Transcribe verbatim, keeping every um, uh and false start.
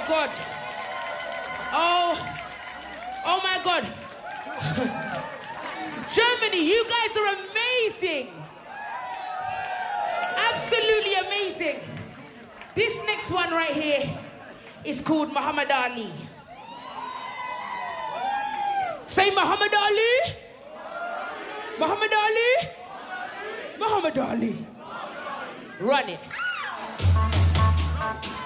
God. Oh, oh my God. Germany, you guys are amazing. Absolutely amazing. This next one right here is called Muhammad Ali. Say Muhammad Ali. Muhammad Ali. Muhammad Ali. Run it.